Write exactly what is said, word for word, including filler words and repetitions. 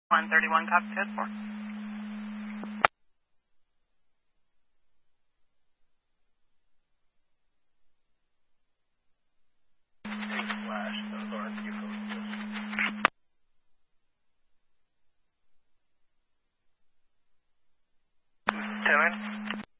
one thirty-one, copy code four. Flash, those aren't you folks. Ten minutes.